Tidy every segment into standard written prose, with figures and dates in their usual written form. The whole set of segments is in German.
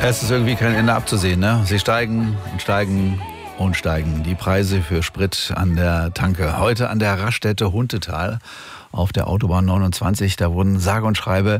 Es ist irgendwie kein Ende abzusehen, ne? Sie steigen und steigen und steigen. Die Preise für Sprit an der Tanke. Heute an der Raststätte Huntetal auf der Autobahn 29. Da wurden sage und schreibe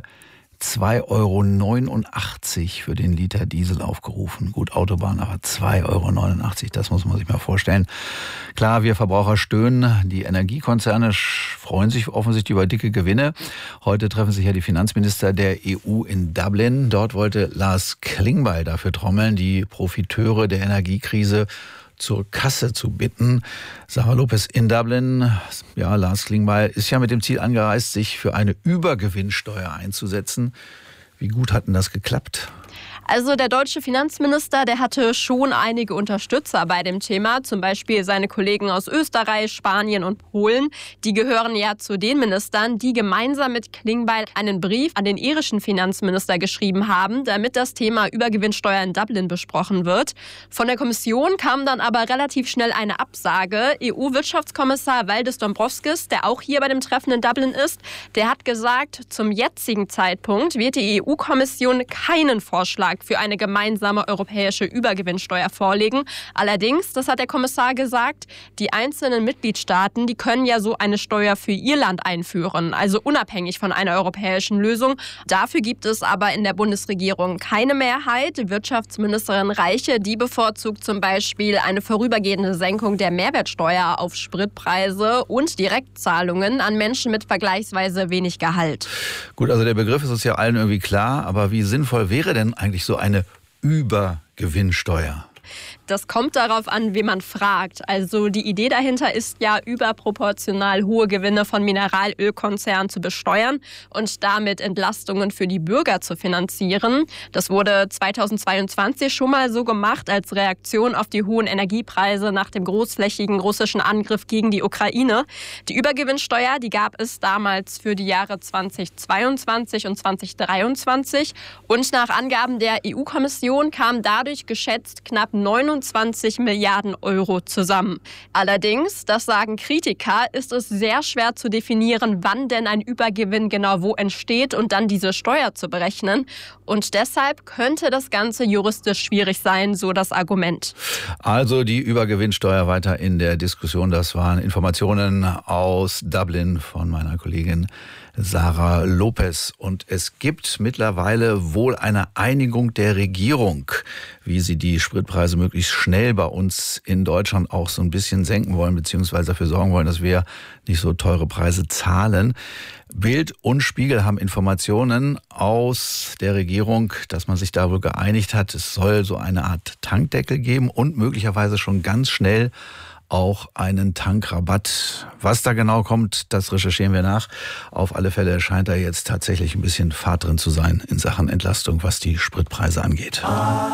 2,89 € für den Liter Diesel aufgerufen. Gut, Autobahn, aber 2,89 €, das muss man sich mal vorstellen. Klar, wir Verbraucher stöhnen. Die Energiekonzerne freuen sich offensichtlich über dicke Gewinne. Heute treffen sich ja die Finanzminister der EU in Dublin. Dort wollte Lars Klingbeil dafür trommeln, die Profiteure der Energiekrise zur Kasse zu bitten. Sarah Lopez in Dublin. Ja, Lars Klingbeil ist ja mit dem Ziel angereist, sich für eine Übergewinnsteuer einzusetzen. Wie gut hat denn das geklappt? Also der deutsche Finanzminister, der hatte schon einige Unterstützer bei dem Thema, zum Beispiel seine Kollegen aus Österreich, Spanien und Polen. Die gehören ja zu den Ministern, die gemeinsam mit Klingbeil einen Brief an den irischen Finanzminister geschrieben haben, damit das Thema Übergewinnsteuer in Dublin besprochen wird. Von der Kommission kam dann aber relativ schnell eine Absage. EU-Wirtschaftskommissar Valdis Dombrovskis, der auch hier bei dem Treffen in Dublin ist, der hat gesagt, zum jetzigen Zeitpunkt wird die EU-Kommission keinen Vorschlag für eine gemeinsame europäische Übergewinnsteuer vorlegen. Allerdings, das hat der Kommissar gesagt, die einzelnen Mitgliedstaaten, die können ja so eine Steuer für ihr Land einführen, also unabhängig von einer europäischen Lösung. Dafür gibt es aber in der Bundesregierung keine Mehrheit. Wirtschaftsministerin Reiche, die bevorzugt zum Beispiel eine vorübergehende Senkung der Mehrwertsteuer auf Spritpreise und Direktzahlungen an Menschen mit vergleichsweise wenig Gehalt. Gut, also der Begriff ist uns ja allen irgendwie klar, aber wie sinnvoll wäre denn eigentlich so eine Übergewinnsteuer? Das kommt darauf an, wen man fragt. Also die Idee dahinter ist ja, überproportional hohe Gewinne von Mineralölkonzernen zu besteuern und damit Entlastungen für die Bürger zu finanzieren. Das wurde 2022 schon mal so gemacht als Reaktion auf die hohen Energiepreise nach dem großflächigen russischen Angriff gegen die Ukraine. Die Übergewinnsteuer, die gab es damals für die Jahre 2022 und 2023. Und nach Angaben der EU-Kommission kamen dadurch geschätzt knapp 29 Milliarden Euro zusammen. Allerdings, das sagen Kritiker, ist es sehr schwer zu definieren, wann denn ein Übergewinn genau wo entsteht und dann diese Steuer zu berechnen. Und deshalb könnte das Ganze juristisch schwierig sein, so das Argument. Also die Übergewinnsteuer weiter in der Diskussion. Das waren Informationen aus Dublin von meiner Kollegin Sarah Lopez. Und es gibt mittlerweile wohl eine Einigung der Regierung, wie sie die Spritpreise möglichst schnell bei uns in Deutschland auch so ein bisschen senken wollen, beziehungsweise dafür sorgen wollen, dass wir nicht so teure Preise zahlen. Bild und Spiegel haben Informationen aus der Regierung, dass man sich da wohl geeinigt hat. Es soll so eine Art Tankdeckel geben und möglicherweise schon ganz schnell auch einen Tankrabatt. Was da genau kommt, das recherchieren wir nach. Auf alle Fälle scheint da jetzt tatsächlich ein bisschen Fahrt drin zu sein in Sachen Entlastung, was die Spritpreise angeht.